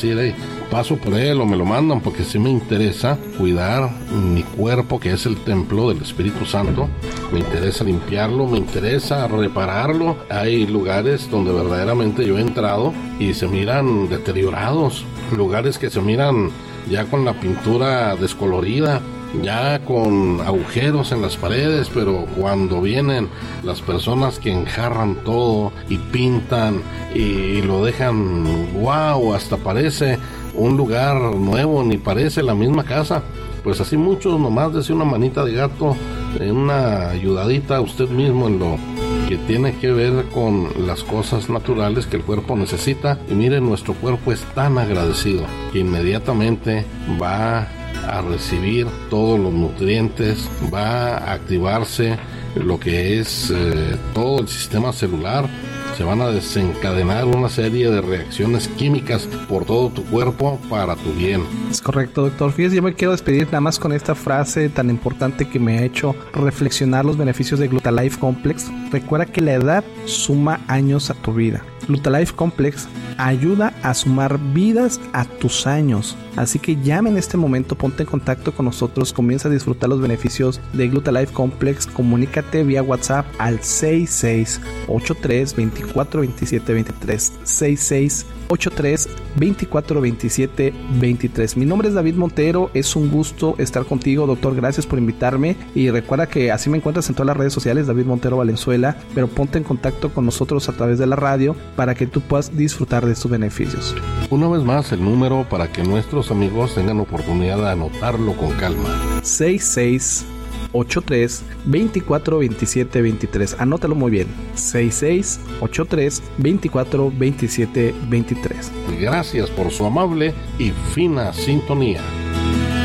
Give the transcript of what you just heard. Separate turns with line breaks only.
decir, hey, paso por él o me lo mandan porque sí me interesa cuidar mi cuerpo, que es el templo del Espíritu Santo. Me interesa limpiarlo, me interesa repararlo. Hay lugares donde verdaderamente yo he entrado y se miran deteriorados, lugares que se miran ya con la pintura descolorida, ya con agujeros en las paredes, pero cuando vienen las personas que enjarran todo y pintan y lo dejan wow, hasta parece un lugar nuevo, ni parece la misma casa. Pues así muchos, nomás desde una manita de gato, una ayudadita a usted mismo en lo que tiene que ver con las cosas naturales que el cuerpo necesita. Y miren, nuestro cuerpo es tan agradecido que inmediatamente va a recibir todos los nutrientes, va a activarse lo que es todo el sistema celular. Se van a desencadenar una serie de reacciones químicas por todo tu cuerpo para tu bien.
Es correcto, doctor. Fíjese, yo me quiero despedir nada más con esta frase tan importante que me ha hecho reflexionar los beneficios de Glutalife Complex. Recuerda que la edad suma años a tu vida. Glutalife Complex ayuda a sumar vidas a tus años. Así que llame en este momento, ponte en contacto con nosotros, comienza a disfrutar los beneficios de Glutalife Complex. Comunícate vía WhatsApp al 6683-242723. 6683-242723. Mi nombre es David Montero, es un gusto estar contigo, doctor. Gracias por invitarme y recuerda que así me encuentras en todas las redes sociales, David Montero Valenzuela, pero ponte en contacto con nosotros a través de la radio para que tú puedas disfrutar de estos beneficios.
Una vez más el número para que nuestros amigos tengan oportunidad de anotarlo con calma.
6683-242723. Anótalo muy bien. 6683-242723.
Gracias por su amable y fina sintonía.